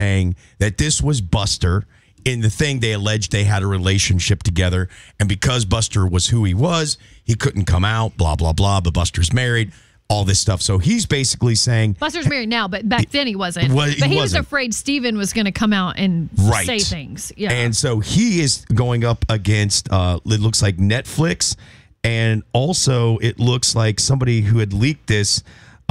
saying that this was Buster. In the thing, they alleged they had a relationship together, and because Buster was who he was, he couldn't come out, blah, blah, blah, but Buster's married, all this stuff. So he's basically saying... Buster's married now, but back then he wasn't. But he was afraid Steven was going to come out and say things. Yeah. And so he is going up against, it looks like Netflix, and also it looks like somebody who had leaked this,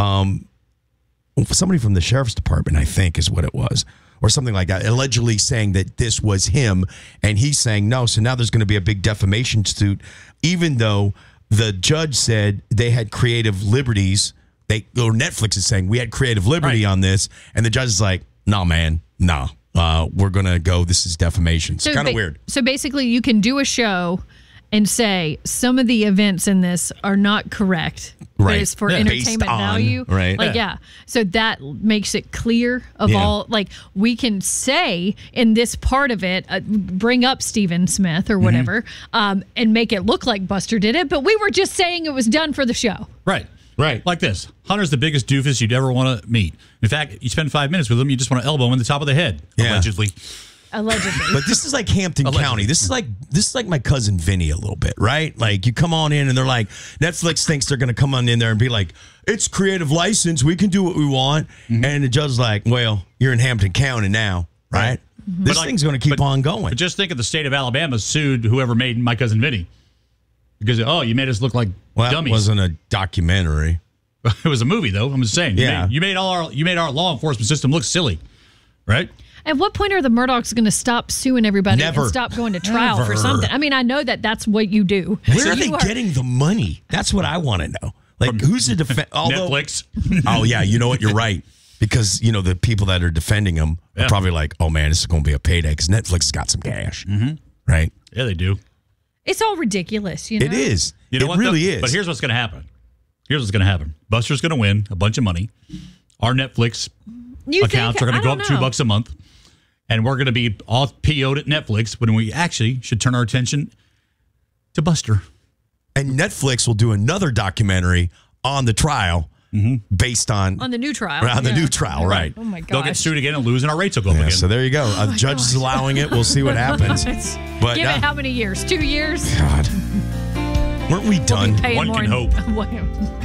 somebody from the sheriff's department, I think is what it was. Or something like that, allegedly saying that this was him, and he's saying no. So now there's going to be a big defamation suit, even though the judge said they had creative liberties. Or Netflix is saying we had creative liberty on this, and the judge is like, no, man, no, we're going to go. This is defamation. It's kind of weird. So basically, you can do a show and say some of the events in this are not correct. But it's for entertainment value. Right. Like, So that makes it clear of all, like, we can say in this part of it, bring up Steven Smith or whatever, and make it look like Buster did it. But we were just saying it was done for the show. Right. Like this. Hunter's the biggest doofus you'd ever want to meet. In fact, you spend 5 minutes with him, you just want to elbow him in the top of the head, allegedly. But this is like Hampton County. This is like my cousin Vinny a little bit, right? Like you come on in and they're like, Netflix thinks they're going to come on in there and be like, it's creative license. We can do what we want. And the judge's like, well, you're in Hampton County now, right? This thing's going to keep on going. But just think of the state of Alabama sued whoever made My Cousin Vinny. Because, you made us look like dummies. That wasn't a documentary. It was a movie, though. I'm just saying. You made our law enforcement system look silly, right? At what point are the Murdochs going to stop suing everybody and stop going to trial for something? I mean, I know that that's what you do. Where are they getting the money? That's what I want to know. Like, who's the defense? Netflix. Oh, yeah. You know what? You're right. Because, the people that are defending them are probably like, oh, man, this is going to be a payday because Netflix has got some cash. Right? Yeah, they do. It's all ridiculous, It is. It really is. But here's what's going to happen. Buster's going to win a bunch of money. Our Netflix accounts are going to go up $2 a month. And we're going to be all PO'd at Netflix when we actually should turn our attention to Buster. And Netflix will do another documentary on the trial based on the new trial. On the new trial, right. Oh, my gosh. They'll get sued again and lose, and our rates will go up again. So there you go. The judge is allowing it. We'll see what happens. But give it how many years? 2 years? God. Weren't we done? One can hope.